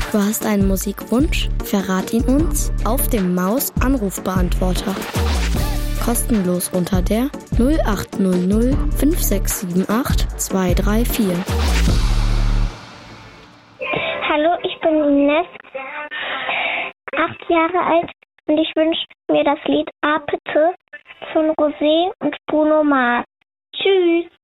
Du hast einen Musikwunsch? Verrat ihn uns auf dem Maus-Anrufbeantworter. Kostenlos unter der 0800 5678 234. Hallo, ich bin Ines, 8 Jahre alt und ich wünsche mir das Lied Apete von Rosé und Bruno Mars. Tschüss!